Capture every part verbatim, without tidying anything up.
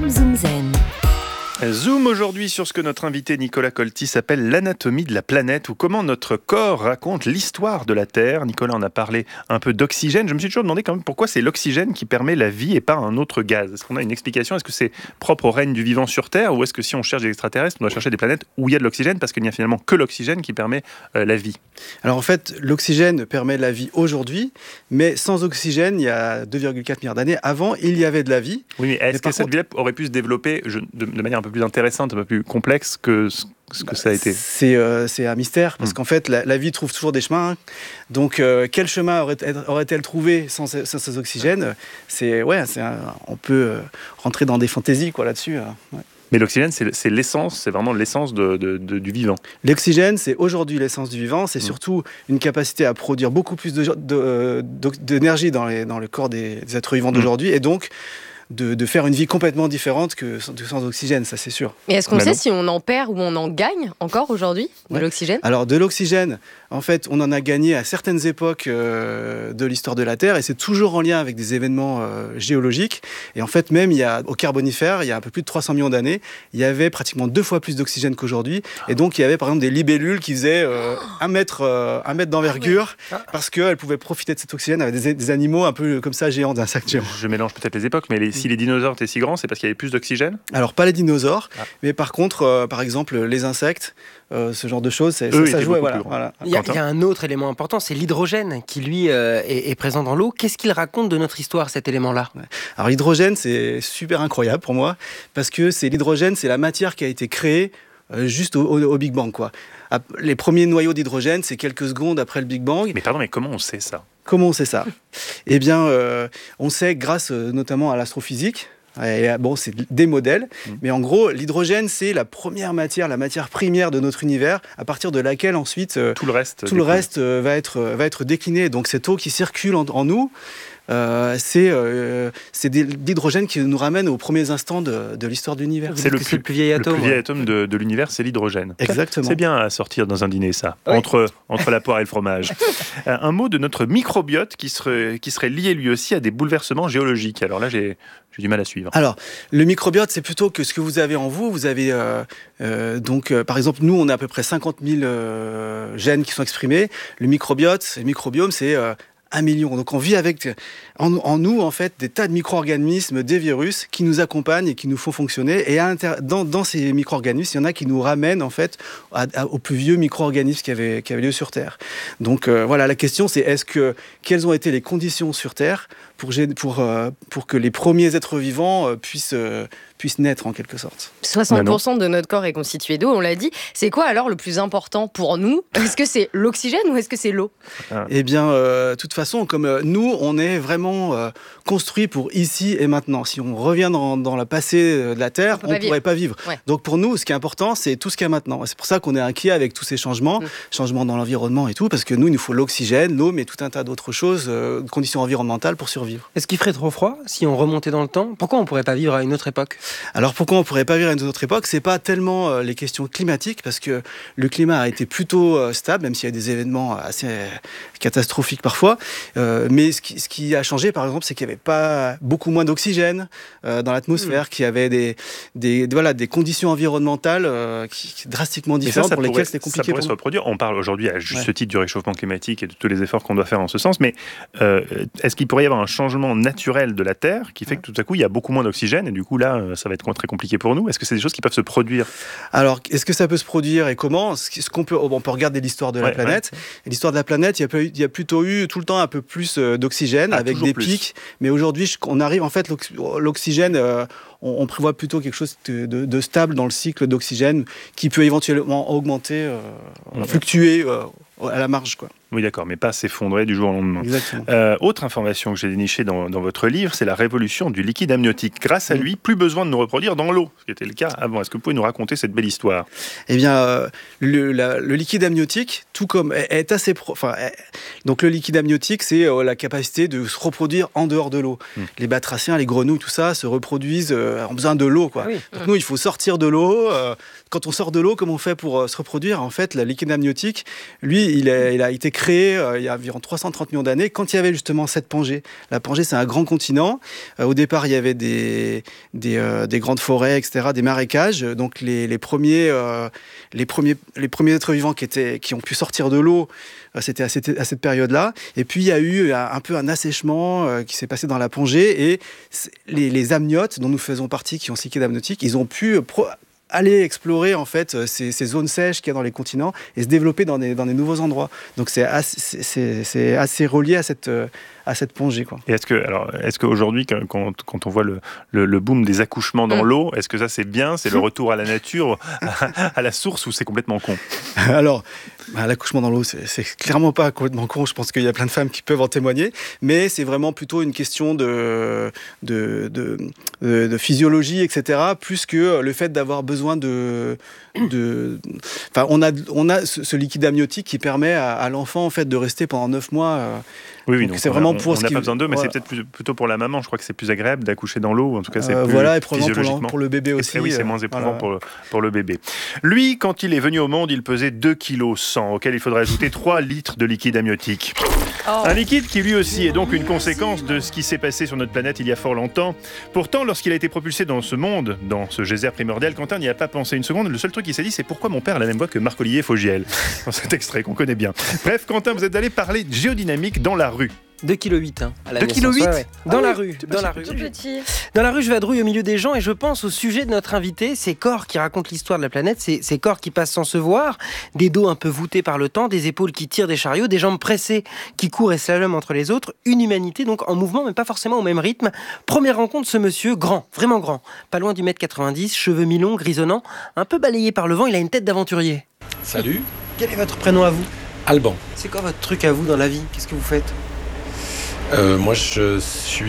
Zoom Zoom Zen. Zoom aujourd'hui sur ce que notre invité Nicolas Colty s'appelle l'anatomie de la planète, ou comment notre corps raconte l'histoire de la Terre. Nicolas en a parlé un peu d'oxygène. Je me suis toujours demandé quand même pourquoi c'est l'oxygène qui permet la vie et pas un autre gaz. Est-ce qu'on a une explication? Est-ce que c'est propre au règne du vivant sur Terre, ou est-ce que si on cherche des extraterrestres, on doit chercher des planètes où il y a de l'oxygène, parce qu'il n'y a finalement que l'oxygène qui permet euh, la vie? Alors en fait, l'oxygène permet la vie aujourd'hui, mais sans oxygène, il y a deux virgule quatre milliards d'années, avant, il y avait de la vie. Oui, mais est-ce mais que cette contre... vie aurait pu se développer je, de, de manière un peu plus intéressante, un peu plus complexe que ce, ce que ça a été? C'est, euh, c'est un mystère, parce mmh. qu'en fait, la, la vie trouve toujours des chemins. Hein. Donc, euh, quel chemin aurait, aurait-elle trouvé sans, sans, sans ces oxygènes? C'est, ouais, c'est un, on peut euh, rentrer dans des fantaisies quoi, là-dessus. Euh, ouais. Mais l'oxygène, c'est, c'est l'essence, c'est vraiment l'essence de, de, de, du vivant. L'oxygène, c'est aujourd'hui l'essence du vivant. C'est mmh. surtout une capacité à produire beaucoup plus de, de, de, d'énergie dans, les, dans le corps des, des êtres vivants mmh. d'aujourd'hui. Et donc, De, de faire une vie complètement différente que sans, sans oxygène, ça c'est sûr. Et est-ce qu'on bah sait non. si on en perd ou on en gagne encore aujourd'hui de ouais. l'oxygène? Alors de l'oxygène, en fait, on en a gagné à certaines époques euh, de l'histoire de la Terre, et c'est toujours en lien avec des événements euh, géologiques. Et en fait, même il y a, au Carbonifère, il y a un peu plus de trois cents millions d'années, il y avait pratiquement deux fois plus d'oxygène qu'aujourd'hui. Et donc il y avait par exemple des libellules qui faisaient euh, un mètre, euh, un mètre d'envergure, ah ouais. parce qu'elles pouvaient profiter de cet oxygène avec des, des animaux un peu comme ça géants, d'un sac géant. Je mélange peut-être les époques, mais les si les dinosaures étaient si grands, c'est parce qu'il y avait plus d'oxygène? Alors, pas les dinosaures, ah. mais par contre, euh, par exemple, les insectes, euh, ce genre de choses, c'est, Eux, ça, ça jouait. Voilà, voilà. Il, y a, il y a un autre élément important, c'est l'hydrogène, qui lui euh, est, est présent dans l'eau. Qu'est-ce qu'il raconte de notre histoire, cet élément-là? ouais. Alors, l'hydrogène, c'est super incroyable pour moi, parce que c'est l'hydrogène, c'est la matière qui a été créée euh, juste au, au, au Big Bang, quoi. Les premiers noyaux d'hydrogène, c'est quelques secondes après le Big Bang. Mais pardon, mais comment on sait ça? Comment on sait ça? Eh bien, euh, on sait grâce euh, notamment à l'astrophysique. Et, bon, c'est des modèles, mmh. mais en gros, l'hydrogène, c'est la première matière, la matière primaire de notre univers, à partir de laquelle ensuite euh, tout le reste, tout le reste euh, va être va être décliné. Donc cette eau qui circule en, en nous, euh, c'est euh, c'est de l'hydrogène qui nous ramène aux premiers instants de, de l'histoire de l'univers. C'est le, plus, c'est le plus vieil atome. Le plus vieil ouais. atome de, de l'univers, c'est l'hydrogène. Exactement. C'est bien à sortir dans un dîner, ça, oui. entre entre la poire et le fromage. Un mot de notre microbiote qui serait qui serait lié lui aussi à des bouleversements géologiques. Alors là, j'ai J'ai du mal à suivre. Alors, le microbiote, c'est plutôt que ce que vous avez en vous. Vous avez, euh, euh, donc, euh, par exemple, nous, on a à peu près cinquante mille euh, gènes qui sont exprimés. Le microbiote, le microbiome, c'est euh, un million. Donc, on vit avec, en, en nous, en fait, des tas de micro-organismes, des virus, qui nous accompagnent et qui nous font fonctionner. Et à inter- dans, dans ces micro-organismes, il y en a qui nous ramènent, en fait, à, à, aux plus vieux micro-organismes qui avaient, qui avaient lieu sur Terre. Donc, euh, voilà, la question, c'est est-ce que, quelles ont été les conditions sur Terre pour, pour, euh, pour que les premiers êtres vivants euh, puissent, euh, puissent naître en quelque sorte. soixante pour cent de notre corps est constitué d'eau, on l'a dit. C'est quoi alors le plus important pour nous? Est-ce que c'est l'oxygène ou est-ce que c'est l'eau? ah. Eh bien, euh, de toute façon, comme euh, nous, on est vraiment euh, construit pour ici et maintenant. Si on revient dans, dans le passé de la Terre, on ne pourrait pas vivre. Ouais. Donc pour nous, ce qui est important, c'est tout ce qu'il y a maintenant. Et c'est pour ça qu'on est inquiet avec tous ces changements, mmh. changements dans l'environnement et tout, parce que nous, il nous faut l'oxygène, l'eau, mais tout un tas d'autres choses, euh, conditions environnementales pour survivre. Est-ce qu'il ferait trop froid si on remontait dans le temps? Pourquoi on ne pourrait pas vivre à une autre époque? Alors pourquoi on ne pourrait pas vivre à une autre époque? C'est pas tellement euh, les questions climatiques, parce que le climat a été plutôt euh, stable, même s'il y a des événements assez euh, catastrophiques parfois. Euh, mais ce qui, ce qui a changé, par exemple, c'est qu'il n'y avait pas beaucoup moins d'oxygène euh, dans l'atmosphère, mmh. qu'il y avait des, des, voilà, des conditions environnementales euh, qui, qui drastiquement différentes, ça, ça pour pourrait, lesquelles c'était compliqué. Ça pourrait pour se reproduire. On parle aujourd'hui à juste ouais. titre du réchauffement climatique et de tous les efforts qu'on doit faire en ce sens, mais euh, est-ce qu'il pourrait y avoir un changement naturel de la Terre qui fait que tout à coup il y a beaucoup moins d'oxygène et du coup là ça va être très compliqué pour nous? Est-ce que c'est des choses qui peuvent se produire? Alors est-ce que ça peut se produire et comment? Ce qu'on peut, on peut regarder l'histoire de la ouais, planète. Ouais. Et l'histoire de la planète, il y, a, il y a plutôt eu tout le temps un peu plus d'oxygène ah, avec des plus. pics. Mais aujourd'hui, on arrive en fait l'oxygène. Euh, on, on prévoit plutôt quelque chose de, de, de stable dans le cycle d'oxygène qui peut éventuellement augmenter, euh, mmh. fluctuer euh, à la marge, quoi. Oui, d'accord, mais pas s'effondrer du jour au lendemain. Exactement. Euh, autre information que j'ai dénichée dans, dans votre livre, c'est la révolution du liquide amniotique. Grâce à lui, plus besoin de nous reproduire dans l'eau, ce qui était le cas avant. Est-ce que vous pouvez nous raconter cette belle histoire? Eh bien, euh, le, la, le liquide amniotique, tout comme est, est assez, pro, enfin, est, donc le liquide amniotique, c'est euh, la capacité de se reproduire en dehors de l'eau. Hum. Les batraciens, les grenouilles, tout ça, se reproduisent euh, en besoin de l'eau, quoi. Ah oui. Donc nous, il faut sortir de l'eau. Euh, quand on sort de l'eau, comment on fait pour euh, se reproduire? En fait, le liquide amniotique, lui, lui, il a, il a été créé euh, il y a environ trois cent trente millions d'années, quand il y avait justement cette Pangée. La Pangée, c'est un grand continent. Euh, au départ, il y avait des, des, euh, des grandes forêts, et cetera, des marécages. Donc les, les, premiers, euh, les, premiers, les premiers êtres vivants qui, étaient, qui ont pu sortir de l'eau, euh, c'était à cette, à cette période-là. Et puis, il y a eu un, un peu un assèchement euh, qui s'est passé dans la Pangée. Et les, les amniotes, dont nous faisons partie, qui ont cyclé d'amniotique, ils ont pu... Pro- aller explorer en fait ces, ces zones sèches qu'il y a dans les continents et se développer dans des, dans des nouveaux endroits. Donc c'est assez, c'est, c'est assez relié à cette, à cette Pangée, quoi. Et est-ce que, alors, est-ce qu'aujourd'hui, quand, quand on voit le, le, le boom des accouchements dans mmh. l'eau, est-ce que ça c'est bien, c'est le retour à la nature, à, à la source, ou c'est complètement con? Alors, bah, l'accouchement dans l'eau, c'est, c'est clairement pas complètement con. Je pense qu'il y a plein de femmes qui peuvent en témoigner, mais c'est vraiment plutôt une question de, de, de, de, de physiologie, et cetera, plus que le fait d'avoir besoin de... de enfin, on a, on a ce, ce liquide amniotique qui permet à, à l'enfant en fait, de rester pendant neuf mois. Euh, oui, oui, donc c'est vraiment a, pour on ce qui... On n'a pas besoin d'eux, mais voilà. c'est peut-être plus, plutôt pour la maman. Je crois que c'est plus agréable d'accoucher dans l'eau, en tout cas c'est euh, plus voilà, et probablement physiologiquement. Pour, pour le bébé aussi. Et, et oui, c'est moins éprouvant voilà. pour, le, pour le bébé. Lui, quand il est venu au monde, il pesait deux virgule cent kilos, auquel il faudrait ajouter trois litres de liquide amniotique. Oh. Un liquide qui lui aussi est donc une conséquence de ce qui s'est passé sur notre planète il y a fort longtemps. Pourtant, lorsqu'il a été propulsé dans ce monde, dans ce geyser primordial, Quentin n'y a pas pensé une seconde. Le seul truc qu'il s'est dit, c'est pourquoi mon père a la même voix que Marc-Olivier Fogiel, dans cet extrait qu'on connaît bien. Bref, Quentin, vous êtes allé parler de géodynamique dans la rue. deux virgule huit kilos hein, à la deux virgule huit kilos ouais, ouais. Dans, ah la oui, rue, dans la rue. Tout petit. Dans la rue, je vadrouille au milieu des gens et je pense au sujet de notre invité, ces corps qui racontent l'histoire de la planète, ces, ces corps qui passent sans se voir, des dos un peu voûtés par le temps, des épaules qui tirent des chariots, des jambes pressées qui courent et slaloment entre les autres, une humanité donc en mouvement mais pas forcément au même rythme. Première rencontre, ce monsieur, grand, vraiment grand, pas loin du mètre quatre-vingt-dix, cheveux mi-longs, grisonnants, un peu balayé par le vent, il a une tête d'aventurier. Salut. Quel est votre prénom à vous? Alban. C'est quoi votre truc à vous dans la vie? Qu'est-ce que vous faites? Euh, moi, je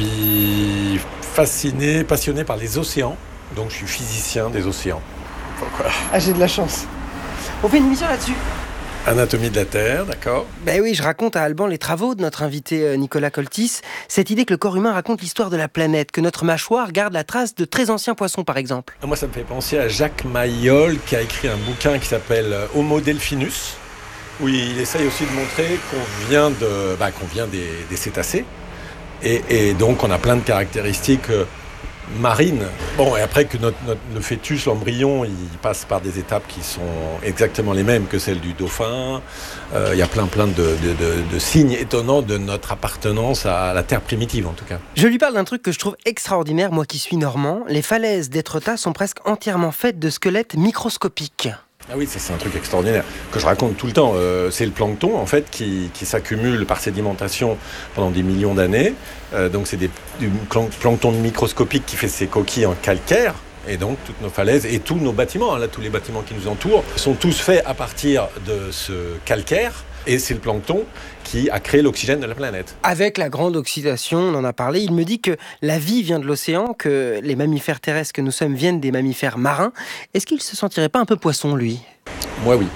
suis fasciné, passionné par les océans. Donc, je suis physicien des océans. Pourquoi? Ah, j'ai de la chance. On fait une émission là-dessus. Anatomie de la Terre, d'accord. Ben oui, je raconte à Alban les travaux de notre invité Nicolas Coltis. Cette idée que le corps humain raconte l'histoire de la planète, que notre mâchoire garde la trace de très anciens poissons, par exemple. Moi, ça me fait penser à Jacques Mayol, qui a écrit un bouquin qui s'appelle Homo Delphinus, où il essaye aussi de montrer qu'on vient, de, bah, qu'on vient des, des cétacés. Et, et donc, on a plein de caractéristiques euh, marines. Bon, et après que notre, notre, le fœtus, l'embryon, il passe par des étapes qui sont exactement les mêmes que celles du dauphin. Euh, il y a plein, plein de, de, de, de signes étonnants de notre appartenance à la Terre primitive, en tout cas. Je lui parle d'un truc que je trouve extraordinaire, moi qui suis normand. Les falaises d'Étretat sont presque entièrement faites de squelettes microscopiques. Ah oui, ça c'est un truc extraordinaire que je raconte tout le temps. Euh, c'est le plancton en fait qui, qui s'accumule par sédimentation pendant des millions d'années. Euh, donc c'est des, du plancton microscopique qui fait ses coquilles en calcaire. Et donc toutes nos falaises et tous nos bâtiments, hein, là tous les bâtiments qui nous entourent, sont tous faits à partir de ce calcaire. Et c'est le plancton qui a créé l'oxygène de la planète. Avec la grande oxydation, on en a parlé, il me dit que la vie vient de l'océan, que les mammifères terrestres que nous sommes viennent des mammifères marins. Est-ce qu'il se sentirait pas un peu poisson, lui? Moi, oui.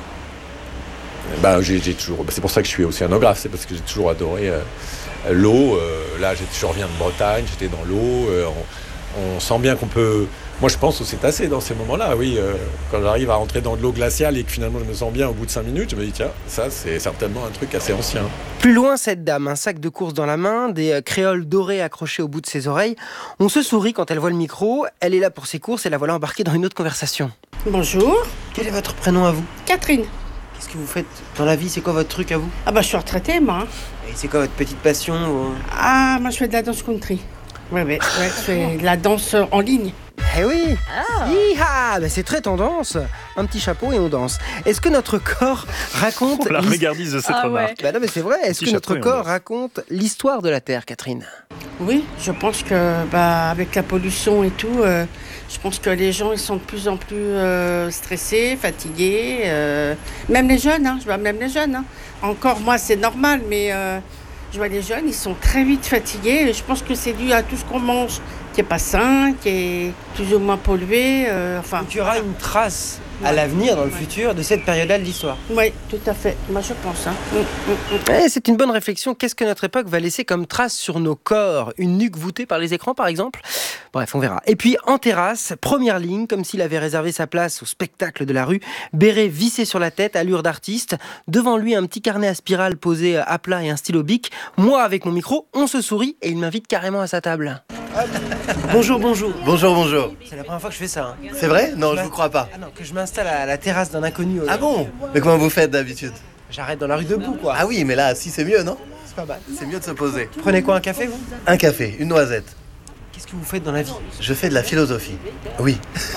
Bah, j'ai, j'ai toujours, bah, c'est pour ça que je suis océanographe, c'est parce que j'ai toujours adoré euh, l'eau. Euh, là, je reviens de Bretagne, j'étais dans l'eau. Euh, on, on sent bien qu'on peut... Moi, je pense aux cétacés dans ces moments-là, oui. Euh, quand j'arrive à rentrer dans de l'eau glaciale et que finalement je me sens bien au bout de cinq minutes, je me dis, tiens, ça, c'est certainement un truc assez ancien. Plus loin, cette dame, un sac de course dans la main, des euh, créoles dorées accrochées au bout de ses oreilles. On se sourit quand elle voit le micro. Elle est là pour ses courses et la voilà embarquée dans une autre conversation. Bonjour. Quel est votre prénom à vous? Catherine. Qu'est-ce que vous faites dans la vie? C'est quoi votre truc à vous? Ah bah, je suis retraitée, moi. Et c'est quoi votre petite passion ou... Ah, moi, je fais de la danse country. Ouais, ouais, ouais, je fais de la danse en ligne. Eh oui. Ah. Hi-ha, ben c'est très tendance. Un petit chapeau et on danse. Est-ce que notre corps raconte... La regardise de cette Ah remarque. ouais. Bah non mais c'est vrai. Est-ce Petit que notre chapeau et on corps danse. raconte l'histoire de la Terre, Catherine? Oui, je pense que, bah, avec la pollution et tout, euh, je pense que les gens, ils sont de plus en plus euh, stressés, fatigués. Euh, même les jeunes, hein, je vois même les jeunes. Hein. Encore, moi, c'est normal, mais... Euh, je vois les jeunes, ils sont très vite fatigués. Et je pense que c'est dû à tout ce qu'on mange qui est pas sain, qui est plus ou moins pollué. Euh, enfin, Donc, il y aura une trace à l'avenir, dans le futur, de cette période-là de l'histoire. Oui, tout à fait. Moi, je pense. Hein. Mm, mm, mm. Eh, c'est une bonne réflexion. Qu'est-ce que notre époque va laisser comme trace sur nos corps? Une nuque voûtée par les écrans, par exemple? Bref, on verra. Et puis, en terrasse, première ligne, comme s'il avait réservé sa place au spectacle de la rue, béret vissé sur la tête, allure d'artiste. Devant lui, un petit carnet à spirale posé à plat et un stylo bic. Moi, avec mon micro, on se sourit et il m'invite carrément à sa table. Bonjour, bonjour. Bonjour, bonjour. C'est la première fois que je fais ça. Hein. C'est vrai? Non, Je je m'in- vous crois pas. Ah non, que je m'installe à la terrasse d'un inconnu. Ah bon? Mais comment vous faites d'habitude? J'arrête dans la rue debout, quoi. Ah oui, mais là, si c'est mieux, non? C'est pas mal. C'est mieux de se poser. Prenez quoi, un café, vous? Un café, une noisette. Qu'est-ce que vous faites dans la vie? Je fais de la philosophie. Oui.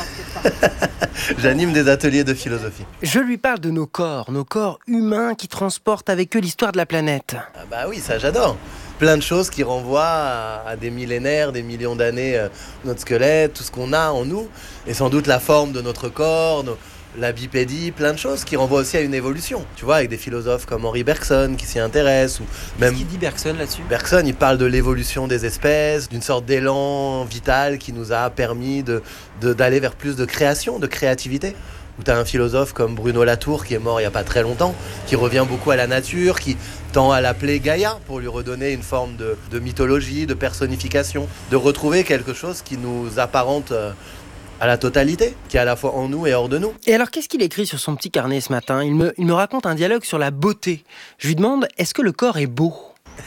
J'anime des ateliers de philosophie. Je lui parle de nos corps, nos corps humains qui transportent avec eux l'histoire de la planète. Ah bah oui, ça j'adore. Plein de choses qui renvoient à, à des millénaires, des millions d'années, euh, notre squelette, tout ce qu'on a en nous, et sans doute la forme de notre corps, nos- la bipédie, plein de choses qui renvoient aussi à une évolution. Tu vois, avec des philosophes comme Henri Bergson qui s'y intéressent, ou même Qu'est-ce qu'il dit Bergson là-dessus? Bergson, il parle de l'évolution des espèces, d'une sorte d'élan vital qui nous a permis de, de- d'aller vers plus de création, de créativité. Ou tu as un philosophe comme Bruno Latour qui est mort il n'y a pas très longtemps, qui revient beaucoup à la nature, qui tend à l'appeler Gaïa pour lui redonner une forme de, de mythologie, de personnification, de retrouver quelque chose qui nous apparente euh, à la totalité, qui est à la fois en nous et hors de nous. Et alors, qu'est-ce qu'il écrit sur son petit carnet ce matin? il me, il me raconte un dialogue sur la beauté. Je lui demande, est-ce que le corps est beau?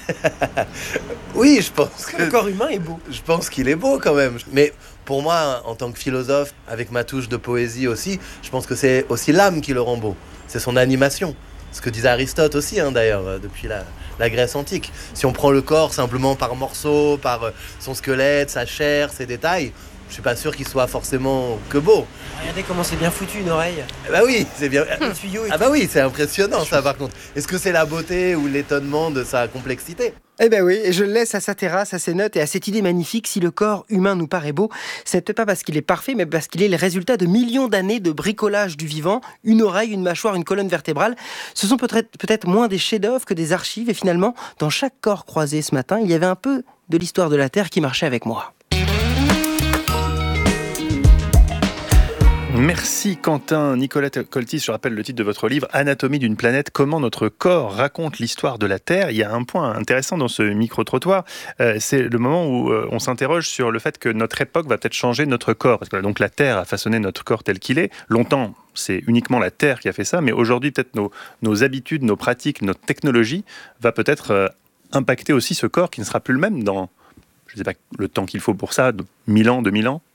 Oui, je pense que... Le corps humain est beau. Je pense qu'il est beau quand même. Mais pour moi, en tant que philosophe, avec ma touche de poésie aussi, je pense que c'est aussi l'âme qui le rend beau. C'est son animation. Ce que disait Aristote aussi, hein, d'ailleurs, euh, depuis la, la Grèce antique. Si on prend le corps simplement par morceaux, par euh, son squelette, sa chair, ses détails, je suis pas sûr qu'il soit forcément que beau. Regardez comment c'est bien foutu, une oreille. Eh bah oui, c'est bien. Le tuyau est... Ah bah oui, c'est impressionnant ça par contre. Est-ce que c'est la beauté ou l'étonnement de sa complexité? Eh ben oui, et je le laisse à sa terrasse, à ses notes et à cette idée magnifique. Si le corps humain nous paraît beau, c'est peut-être pas parce qu'il est parfait, mais parce qu'il est le résultat de millions d'années de bricolage du vivant. Une oreille, une mâchoire, une colonne vertébrale. Ce sont peut-être peut-être moins des chefs-d'œuvre que des archives. Et finalement, dans chaque corps croisé ce matin, il y avait un peu de l'histoire de la Terre qui marchait avec moi. Merci Quentin. Nicolas Coltis, je rappelle le titre de votre livre, Anatomie d'une planète, comment notre corps raconte l'histoire de la Terre. Il y a un point intéressant dans ce micro-trottoir, euh, c'est le moment où euh, on s'interroge sur le fait que notre époque va peut-être changer notre corps. Parce que donc la Terre a façonné notre corps tel qu'il est. Longtemps, c'est uniquement la Terre qui a fait ça, mais aujourd'hui, peut-être nos, nos habitudes, nos pratiques, notre technologie va peut-être euh, impacter aussi ce corps qui ne sera plus le même dans, je ne sais pas le temps qu'il faut pour ça, mille ans, deux mille ans.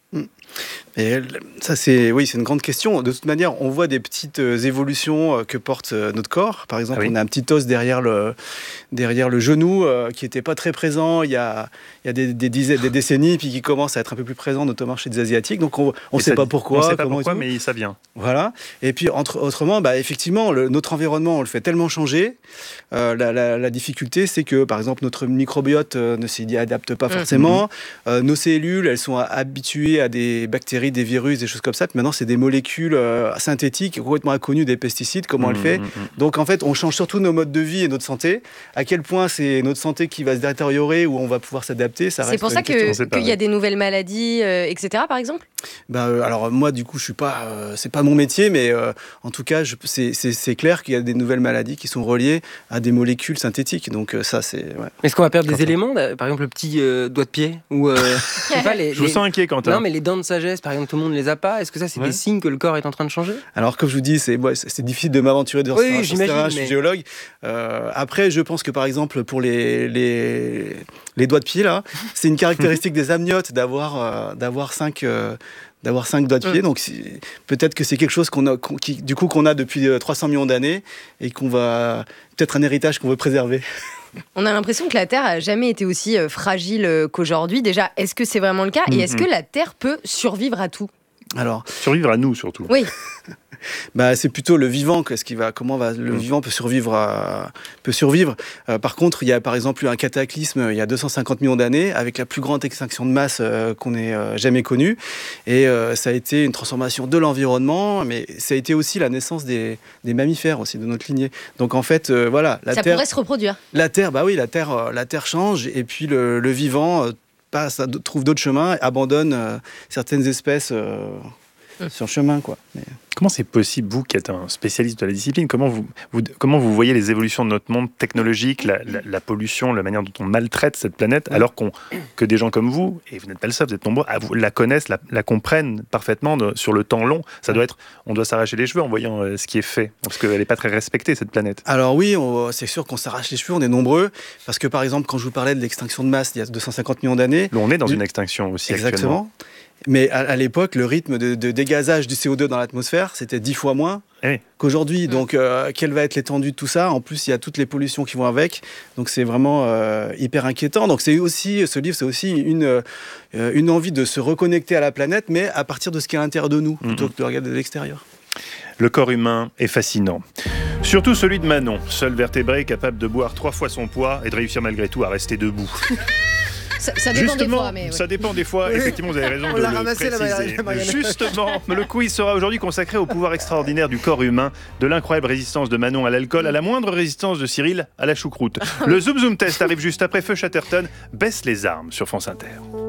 Et ça, c'est oui, c'est une grande question. De toute manière, on voit des petites euh, évolutions euh, que porte euh, notre corps. Par exemple, Ah oui. on a un petit os derrière le, derrière le genou euh, qui n'était pas très présent il y a, il y a des, des dizaines, des décennies, puis qui commence à être un peu plus présent, notamment chez des Asiatiques. Donc, on ne sait pas pourquoi. On ne sait pas comment et pourquoi, tout. mais ça vient. Voilà. Et puis, entre, autrement, bah, effectivement, le- notre environnement, on le fait tellement changer. Euh, la, la- la difficulté, c'est que, par exemple, notre microbiote euh, ne s'y adapte pas Mmh. forcément. Euh, nos cellules, elles sont habituées à des bactéries, des virus, des choses comme ça. Puis maintenant, c'est des molécules euh, synthétiques, complètement inconnues des pesticides, comment on le fait. Mmh, mmh, mmh. Donc, en fait, on change surtout nos modes de vie et notre santé. À quel point c'est notre santé qui va se détériorer ou on va pouvoir s'adapter, ça C'est reste pour ça une question. que- sait pas, qu'il y a ouais. des nouvelles maladies, euh, et cetera, par exemple? Bah, euh, alors moi du coup je suis pas, euh, c'est pas mon métier, mais euh, en tout cas je- c'est, c'est, c'est clair qu'il y a des nouvelles maladies qui sont reliées à des molécules synthétiques. Donc euh, ça c'est. Ouais. Est-ce qu'on va perdre des Quentin. éléments, là, par exemple le petit euh, doigt de pied ou euh, je sais pas, les, Je vous les- sens inquiet, Quentin. Non, mais les dents de sagesse, par exemple, tout le monde ne les a pas. Est-ce que ça, c'est Ouais. des signes que le corps est en train de changer? Alors comme je vous dis, c'est, ouais, c'est, c'est difficile de m'aventurer dans Oui, ce oui, sur ce j'imagine, terrain, je suis mais- géologue. Euh, après je pense que par exemple pour les, les, les doigts de pied là, c'est une caractéristique des amniotes d'avoir, euh, d'avoir cinq. euh, d'avoir cinq doigts de pied, Mm. donc si- peut-être que c'est quelque chose qu'on a, qu'on- qui, du coup qu'on a depuis euh, trois cents millions d'années et qu'on va peut-être un héritage qu'on veut préserver. On a l'impression que la Terre a jamais été aussi euh, fragile euh, qu'aujourd'hui. Déjà, est-ce que c'est vraiment le cas? Et est-ce Mhm. que la Terre peut survivre à tout? Alors, Survivre à nous, surtout. Oui. bah, c'est plutôt le vivant, qu'est-ce qui va, comment va, le Mm. vivant peut survivre. À, peut survivre. Euh, par contre, il y a par exemple eu un cataclysme il y a deux cent cinquante millions d'années avec la plus grande extinction de masse euh, qu'on ait euh, jamais connue. Et euh, ça a été une transformation de l'environnement, mais ça a été aussi la naissance des, des mammifères aussi de notre lignée. Donc en fait, euh, voilà, la Ça Terre, pourrait se reproduire. la Terre, bah oui, la Terre, euh, la Terre change et puis le, le vivant. euh, passe, trouve d'autres chemins, abandonne euh, certaines espèces euh, sur le chemin, quoi. Mais... Comment c'est possible, vous qui êtes un spécialiste de la discipline, comment vous, vous, comment vous voyez les évolutions de notre monde technologique, la, la, la pollution, la manière dont on maltraite cette planète, oui. alors qu'on, que des gens comme vous, et vous n'êtes pas le seul, vous êtes nombreux, vous la connaissent, la, la comprennent parfaitement de, sur le temps long. Ça doit être, on doit s'arracher les cheveux en voyant euh, ce qui est fait, parce qu'elle n'est pas très respectée, cette planète. Alors oui, on, c'est sûr qu'on s'arrache les cheveux, on est nombreux, parce que par exemple, quand je vous parlais de l'extinction de masse il y a deux cent cinquante millions d'années... Là, on est dans une extinction aussi exactement. Actuellement. Mais à, à l'époque, le rythme de, de dégazage du C O deux dans l'atmosphère, c'était dix fois moins eh. qu'aujourd'hui. Donc, euh, quelle va être l'étendue de tout ça ? En plus, il y a toutes les pollutions qui vont avec. Donc, c'est vraiment euh, hyper inquiétant. Donc, c'est aussi, ce livre, c'est aussi une, euh, une envie de se reconnecter à la planète, mais à partir de ce qui est à l'intérieur de nous, plutôt mm-hmm. que de regarder de l'extérieur. Le corps humain est fascinant. Surtout celui de Manon, seul vertébré capable de boire trois fois son poids et de réussir malgré tout à rester debout. Ça, ça dépend Justement, des fois, mais oui. ça dépend des fois. Oui. Effectivement, vous avez raison On de l'a le ramassé, préciser. la Marianne. Justement, le quiz sera aujourd'hui consacré au pouvoir extraordinaire du corps humain, de l'incroyable résistance de Manon à l'alcool, à la moindre résistance de Cyril à la choucroute. Le Zoom Zoom Test arrive juste après Feu Chatterton. Baisse les armes sur France Inter.